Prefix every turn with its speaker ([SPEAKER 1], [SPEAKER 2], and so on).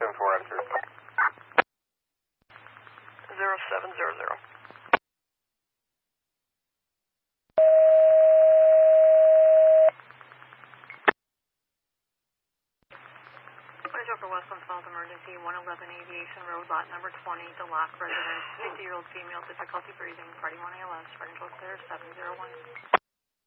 [SPEAKER 1] answer. 0700.
[SPEAKER 2] For Westland Falls Emergency, 111 Aviation Road, lot number 20, DeLocke residence, 50-year-old female, difficulty breathing, party 1 ALS, running to clear 701.